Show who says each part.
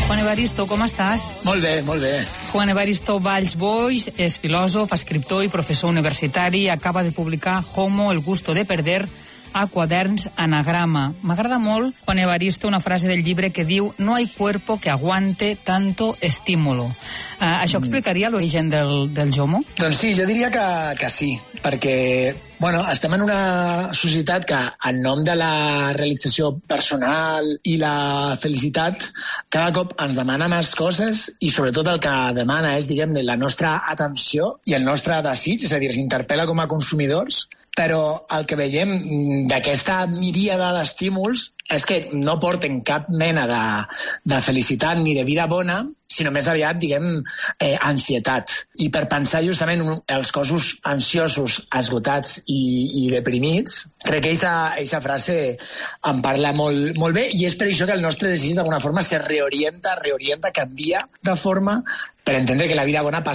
Speaker 1: Juan Evaristo, com estàs?
Speaker 2: Molt bé, molt bé.
Speaker 1: Juan Evaristo Valls Boix és filòsof, escriptor i professor universitari. Acaba de publicar Homo, el gusto de perder, a Quaderns Anagrama. M'agrada molt, Juan Evaristo, una frase del llibre que diu «No hay cuerpo que aguante tanto estímulo». Això explicaria l'origen del JOMO?
Speaker 2: Doncs sí, jo diria que sí, perquè estem en una societat que en nom de la realització personal i la felicitat cada cop ens demana més coses i sobretot el que demana és, diguem-ne, la nostra atenció i el nostre desig, és a dir, s'interpel·la com a consumidors, però el que veiem d'aquesta miríada d'estímuls és que no porten cap mena de felicitat ni de vida bona, sinó més aviat, diguem, ansietat. I per pensar justament els cossos ansiosos, esgotats i deprimits, crec que aquesta frase em parla molt bé i és per això que el nostre desig d'alguna forma se reorienta, canvia de forma per entendre que la vida bona passa